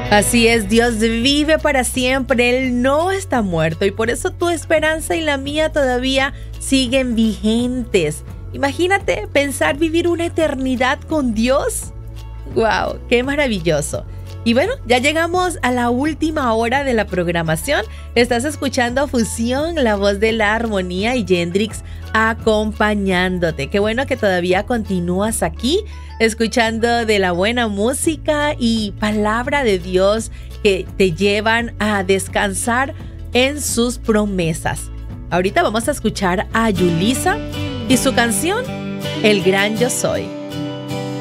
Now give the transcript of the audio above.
Así es, Dios vive para siempre, Él no está muerto y por eso tu esperanza y la mía todavía siguen vigentes. Imagínate pensar vivir una eternidad con Dios. ¡Wow! ¡Qué maravilloso! Y bueno, ya llegamos a la última hora de la programación. Estás escuchando Fusión, la voz de la armonía y Yendrix acompañándote. Qué bueno que todavía continúas aquí escuchando de la buena música y palabra de Dios que te llevan a descansar en sus promesas. Ahorita vamos a escuchar a Yulisa y su canción El Gran Yo Soy.